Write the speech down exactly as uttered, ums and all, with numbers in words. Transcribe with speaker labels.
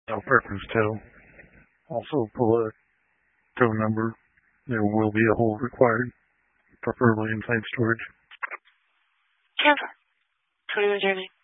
Speaker 1: No preference tow. Also pull a tow number. There will be a hold required, preferably inside storage.
Speaker 2: Cancel. twenty-one Germany.